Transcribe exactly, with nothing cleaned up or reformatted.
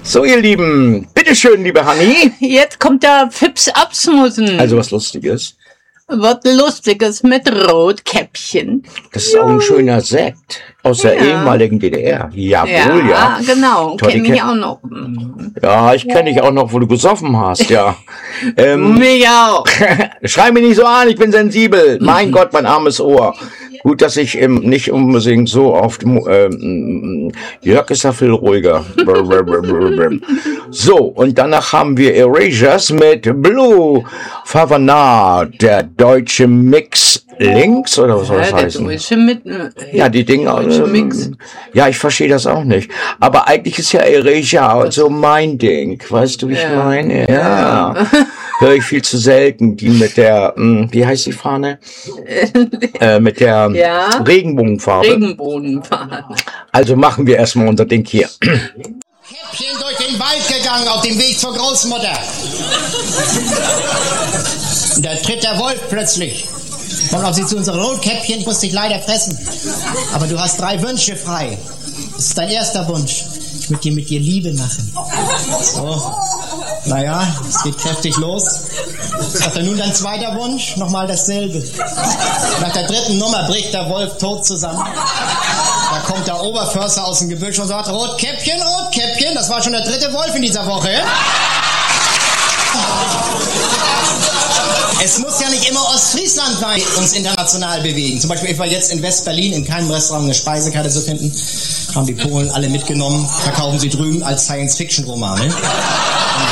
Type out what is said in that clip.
So, ihr Lieben, bitteschön, liebe Hanni. Jetzt kommt der Fips Absmussen. Also was Lustiges. Was Lustiges mit Rotkäppchen. Das ist ja auch ein schöner Sekt aus der Ja. ehemaligen D D R. Jawohl, ja. Ja, genau. Toll, die Kenne ich kenn- auch noch. Ja, ich kenne dich auch noch, wo du gesoffen hast, ja. ähm, Mich auch. Schrei mich nicht so an, ich bin sensibel. Mein Gott, mein armes Ohr. Gut, dass ich ähm, nicht unbedingt so oft... Ähm, Jörg ist ja viel ruhiger. So, und danach haben wir Erasures mit Blue Favana, der deutsche Mix links, oder was soll das Ja, der heißen? deutsche mit, Ja, die Dinger. deutsche ähm, Mix. Ja, ich verstehe das auch nicht. Aber eigentlich ist ja Erasure so mein Ding. Weißt du, wie ich Ja. meine? Ja. Höre ich viel zu selten. Die mit der, mh, wie heißt die Fahne? äh, mit der Ja. Regenbogenfarbe. Regenbogenfahne. Also machen wir erstmal unser Ding hier. Käppchen durch den Wald gegangen auf dem Weg zur Großmutter. Und da tritt der Wolf plötzlich. Kommt auf sie zu, unsere Rotkäppchen, muss dich leider fressen. Aber du hast drei Wünsche frei. Das ist dein erster Wunsch. Ich möchte dir mit dir Liebe machen. So. Naja, es geht kräftig los. Sagt er nun dein zweiter Wunsch? Nochmal dasselbe. Nach der dritten Nummer bricht der Wolf tot zusammen. Da kommt der Oberförster aus dem Gebüsch und sagt, Rotkäppchen, Rotkäppchen, das war schon der dritte Wolf in dieser Woche. Es muss ja nicht immer Ostfriesland sein, uns international bewegen. Zum Beispiel, ich war jetzt in West-Berlin, in keinem Restaurant eine Speisekarte zu finden. Haben die Polen alle mitgenommen, verkaufen sie drüben als Science-Fiction-Romane.